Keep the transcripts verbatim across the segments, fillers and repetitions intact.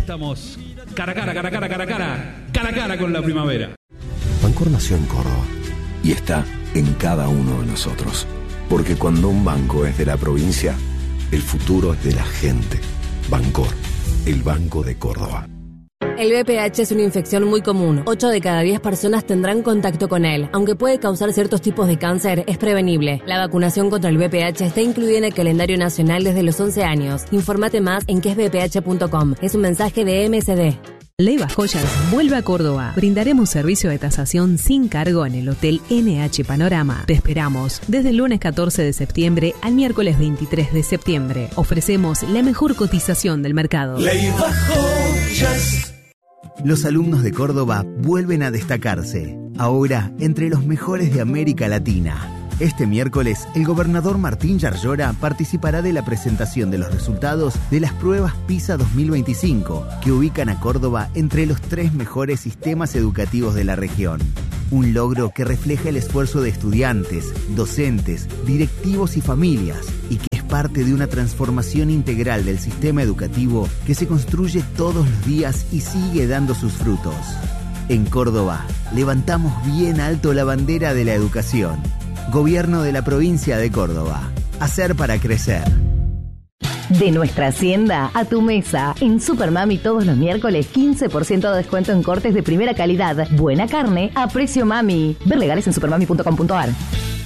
estamos cara a cara, cara a cara, cara a cara, cara a cara con la primavera. Bancor nació en Córdoba y está en cada uno de nosotros. Porque cuando un banco es de la provincia, el futuro es de la gente. Bancor, el Banco de Córdoba. El V P H es una infección muy común. ocho de cada diez personas tendrán contacto con él. Aunque puede causar ciertos tipos de cáncer, es prevenible. La vacunación contra el V P H está incluida en el calendario nacional desde los once años. Infórmate más en que es v p h punto com. Es un mensaje de M S D. Leiva Joyas vuelve a Córdoba. Brindaremos servicio de tasación sin cargo en el Hotel N H Panorama. Te esperamos desde el lunes catorce de septiembre al miércoles veintitrés de septiembre. Ofrecemos la mejor cotización del mercado. Leiva Joyas. Los alumnos de Córdoba vuelven a destacarse, ahora entre los mejores de América Latina. Este miércoles, el gobernador Martín Yarlora participará de la presentación de los resultados de las pruebas PISA dos mil veinticinco, que ubican a Córdoba entre los tres mejores sistemas educativos de la región. Un logro que refleja el esfuerzo de estudiantes, docentes, directivos y familias, y que es parte de una transformación integral del sistema educativo que se construye todos los días y sigue dando sus frutos. En Córdoba, levantamos bien alto la bandera de la educación. Gobierno de la provincia de Córdoba. Hacer para crecer. De nuestra hacienda a tu mesa. En Supermami todos los miércoles quince por ciento de descuento en cortes de primera calidad. Buena carne a precio mami. Ver legales en supermami punto com punto a r.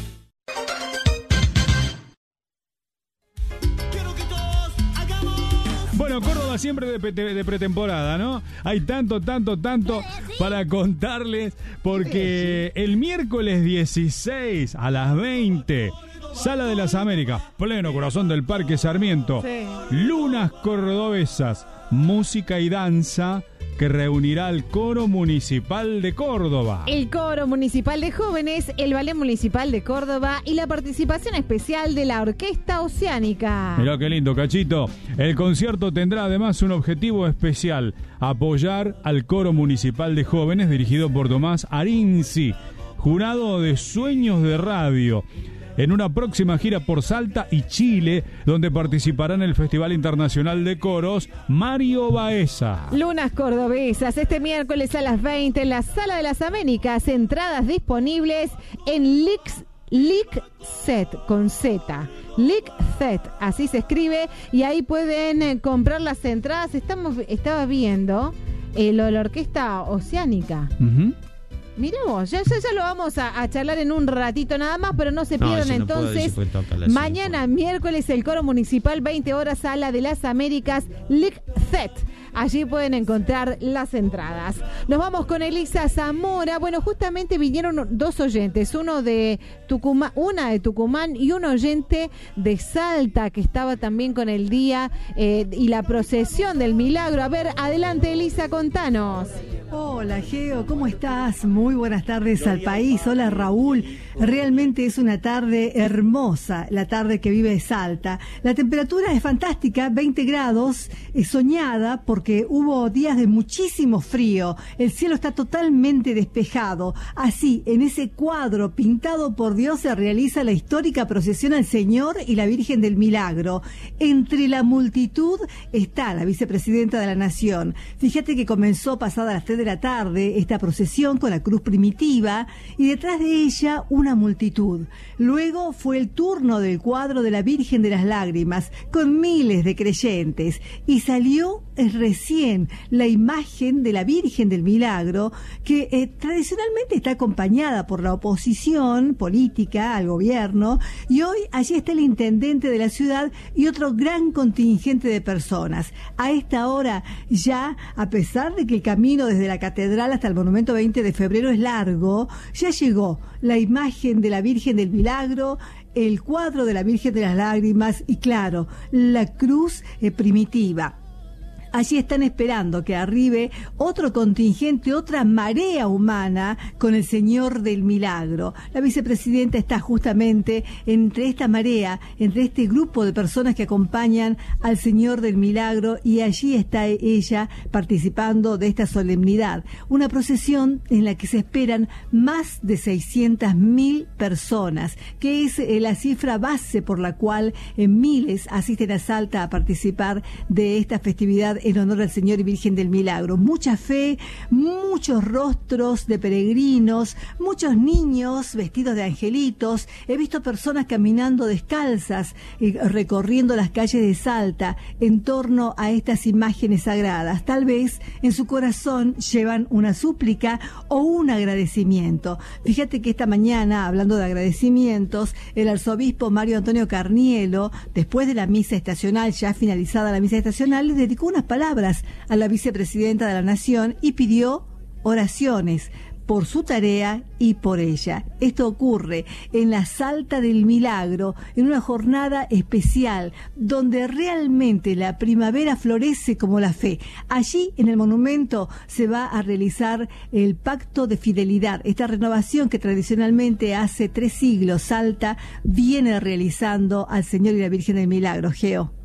Bueno, Córdoba siempre de, de, de pretemporada, ¿no? Hay tanto, tanto, tanto para contarles, porque el miércoles dieciséis a las veinte, Sala de las Américas, pleno corazón del Parque Sarmiento, sí. Lunas Cordobesas, música y danza, que reunirá al Coro Municipal de Córdoba. El Coro Municipal de Jóvenes, el Ballet Municipal de Córdoba y la participación especial de la Orquesta Oceánica. Mirá qué lindo, Cachito. El concierto tendrá además un objetivo especial: apoyar al Coro Municipal de Jóvenes dirigido por Tomás Arinzi, jurado de Sueños de Radio, en una próxima gira por Salta y Chile, donde participará en el Festival Internacional de Coros Mario Baeza. Lunas Cordobesas, este miércoles a las veinte en la Sala de las Américas. Entradas disponibles en Lix, Lixset con Z. Lixset, así se escribe, y ahí pueden eh, comprar las entradas. Estamos, estaba viendo eh, lo de la Orquesta Oceánica. Uh-huh. Mirá vos, ya, ya, ya lo vamos a, a charlar en un ratito nada más, pero no se pierdan no, entonces. No puedo, mañana, miércoles, el Coro Municipal, veinte horas, Sala de las Américas, Lixset. Allí pueden encontrar las entradas. Nos vamos con Elisa Zamora. Bueno, justamente vinieron dos oyentes, uno de Tucumán, una de Tucumán y un oyente de Salta, que estaba también con el día eh, y la procesión del milagro. A ver, adelante, Elisa, contanos. Hola, Geo, ¿cómo estás? Muy buenas tardes al país. Hola, Raúl. Realmente es una tarde hermosa, la tarde que vive Salta. La temperatura es fantástica, veinte grados, es soñada porque hubo días de muchísimo frío. El cielo está totalmente despejado. Así, en ese cuadro pintado por Dios se realiza la histórica procesión al Señor y la Virgen del Milagro. Entre la multitud está la vicepresidenta de la Nación. Fíjate que comenzó pasada las tres de la tarde esta procesión con la cruz primitiva y detrás de ella una multitud. Luego fue el turno del cuadro de la Virgen de las Lágrimas con miles de creyentes y salió recién la imagen de la Virgen del Milagro, que eh, tradicionalmente está acompañada por la oposición política al gobierno, y hoy allí está el intendente de la ciudad y otro gran contingente de personas. A esta hora ya, a pesar de que el camino desde la catedral hasta el monumento veinte de febrero es largo, ya llegó la imagen de la Virgen del Milagro, el cuadro de la Virgen de las Lágrimas y, claro, la cruz eh, primitiva. Allí están esperando que arribe otro contingente, otra marea humana con el Señor del Milagro. La vicepresidenta está justamente entre esta marea, entre este grupo de personas que acompañan al Señor del Milagro, y allí está ella participando de esta solemnidad. Una procesión en la que se esperan más de seiscientas mil personas, que es la cifra base por la cual miles asisten a Salta a participar de esta festividad en honor al Señor y Virgen del Milagro. Mucha fe, muchos rostros de peregrinos, muchos niños vestidos de angelitos. He visto personas caminando descalzas, eh, recorriendo las calles de Salta en torno a estas imágenes sagradas. Tal vez en su corazón llevan una súplica o un agradecimiento. Fíjate que esta mañana, hablando de agradecimientos, el arzobispo Mario Antonio Carnielo, después de la misa estacional, ya finalizada la misa estacional, le dedicó unas palabras a la vicepresidenta de la Nación y pidió oraciones por su tarea y por ella. Esto ocurre en la Salta del Milagro, en una jornada especial, donde realmente la primavera florece como la fe. Allí, en el monumento, se va a realizar el Pacto de Fidelidad, esta renovación que tradicionalmente hace tres siglos Salta viene realizando al Señor y la Virgen del Milagro. Geo.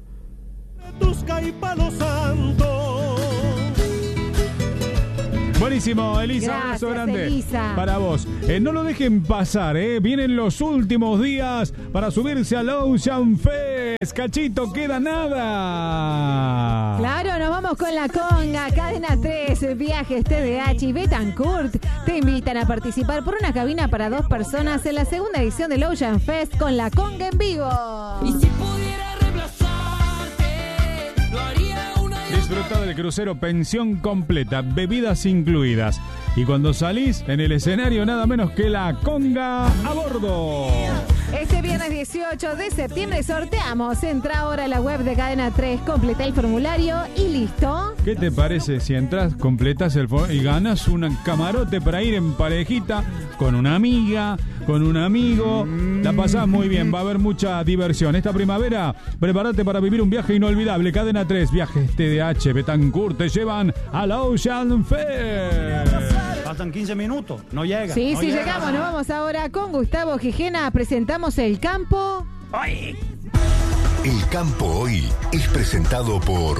Buenísimo, Elisa, Gracias, un abrazo grande Elisa. para vos. Eh, no lo dejen pasar, eh. Vienen los últimos días para subirse al Ocean Fest. Cachito, queda nada. Claro, nos vamos con la conga. Cadena tres, Viajes T D H y Betancourt te invitan a participar por una cabina para dos personas en la segunda edición del Ocean Fest con la conga en vivo. Y si pudiera reemplazarte, lo haría una y Disfruta del crucero pensión completa, bebidas incluidas. Y cuando salís en el escenario, nada menos que la conga a bordo. Este viernes dieciocho de septiembre sorteamos. Entra ahora a la web de Cadena tres, completa el formulario y listo. ¿Qué te parece si entras, completas el formulario y ganas un camarote para ir en parejita con una amiga, con un amigo? La pasás muy bien, va a haber mucha diversión. Esta primavera, prepárate para vivir un viaje inolvidable. Cadena tres, Viajes T D H, Betancourt te llevan a la Ocean Fair. Faltan quince minutos, no llega. Sí, no sí, llega. llegamos. Nos vamos ahora con Gustavo Gijena. Presentamos el campo. ¡Ay! El campo hoy es presentado por...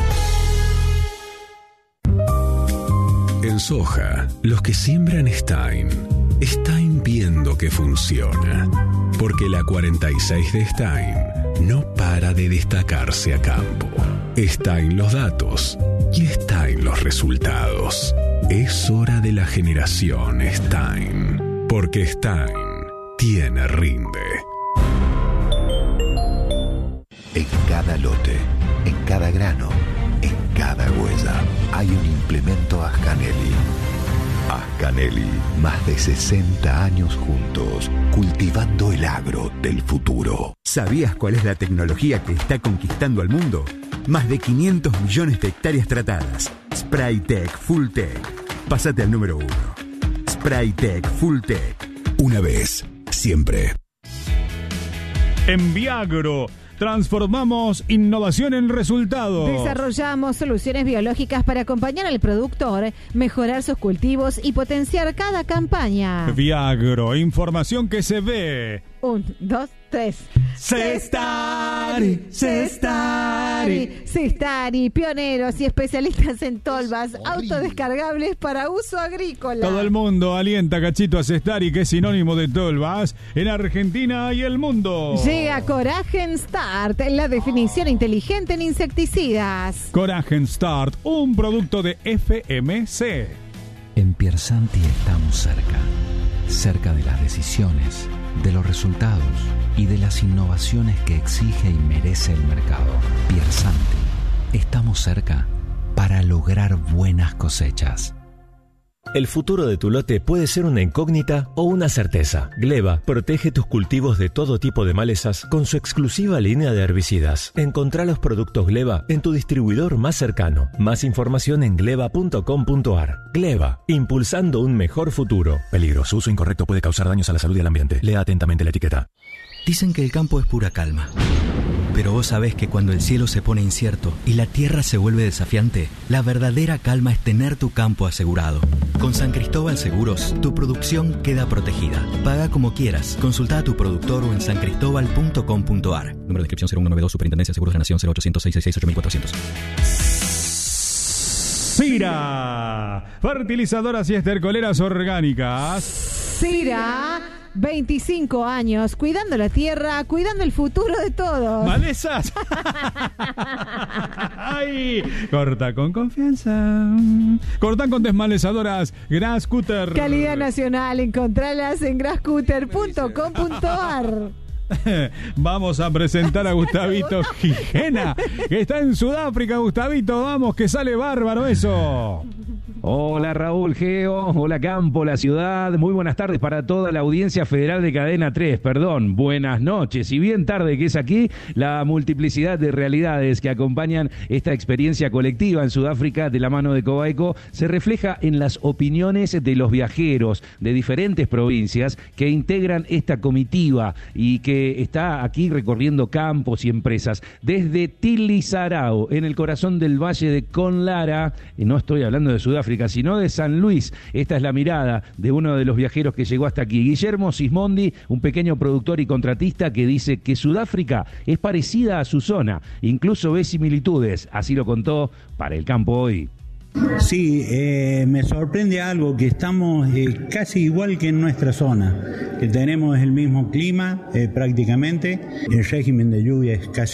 En soja, los que siembran Stein, Stein viendo que funciona. Porque la cuarenta y seis de Stein no para de destacarse a campo. Stein los datos y Stein los resultados. Es hora de la generación Stein, porque Stein tiene rinde. En cada lote, en cada grano, en cada huella, hay un implemento Ascanelli. Ascanelli, más de sesenta años juntos, cultivando el agro del futuro. ¿Sabías cuál es la tecnología que está conquistando al mundo? Más de quinientos millones de hectáreas tratadas. Spraytec Fulltech. Pásate al número uno. Spraytec Fulltech. Una vez, siempre. En Viagro transformamos innovación en resultados. Desarrollamos soluciones biológicas para acompañar al productor, mejorar sus cultivos y potenciar cada campaña. Viagro, información que se ve. Un, dos, tres. Cestari, Cestari. Cestari, pioneros y especialistas en tolvas autodescargables para uso agrícola. Todo el mundo alienta, Cachito, a Cestari, que es sinónimo de tolvas en Argentina y el mundo. Llega Coragen Start, la definición inteligente en insecticidas. Coragen Start, un producto de F M C. En Piersanti estamos cerca, cerca de las decisiones, de los resultados y de las innovaciones que exige y merece el mercado. Piersanti, estamos cerca para lograr buenas cosechas. El futuro de tu lote puede ser una incógnita o una certeza. Gleba protege tus cultivos de todo tipo de malezas con su exclusiva línea de herbicidas. Encontrá los productos Gleba en tu distribuidor más cercano. Más información en gleba punto com punto ar. Gleba, impulsando un mejor futuro. Peligro, su uso incorrecto puede causar daños a la salud y al ambiente. Lea atentamente la etiqueta. Dicen que el campo es pura calma. Pero vos sabés que cuando el cielo se pone incierto y la tierra se vuelve desafiante, la verdadera calma es tener tu campo asegurado. Con San Cristóbal Seguros, tu producción queda protegida. Paga como quieras. Consulta a tu productor o en san cristóbal punto com punto ar. Número de inscripción cero uno noventa y dos, Superintendencia de Seguros de la Nación, cero ochocientos, seiscientos sesenta y seis, ocho mil cuatrocientos. Sira, fertilizadoras y estercoleras orgánicas. Cira, veinticinco años, cuidando la tierra, cuidando el futuro de todos. ¡Malezas! ¡Ay! Corta con confianza. Cortan con desmalezadoras Grass Cutter. Calidad nacional, encontralas en grasscutter punto com punto ar. Vamos a presentar a Gustavito Gijena, que está en Sudáfrica. Gustavito, vamos, que sale bárbaro eso. Hola Raúl Geo, hola Campo, la ciudad, muy buenas tardes para toda la audiencia federal de Cadena tres, perdón, buenas noches, y bien tarde que es aquí, la multiplicidad de realidades que acompañan esta experiencia colectiva en Sudáfrica de la mano de Cobaeco se refleja en las opiniones de los viajeros de diferentes provincias que integran esta comitiva y que está aquí recorriendo campos y empresas, desde Tilisaarao, en el corazón del valle de Conlara, y no estoy hablando de Sudáfrica, sino de San Luis. Esta es la mirada de uno de los viajeros que llegó hasta aquí, Guillermo Sismondi, un pequeño productor y contratista que dice que Sudáfrica es parecida a su zona, incluso ve similitudes, así lo contó para El Campo Hoy. Sí, eh, me sorprende algo, que estamos eh, casi igual que en nuestra zona, que tenemos el mismo clima eh, prácticamente, el régimen de lluvia es casi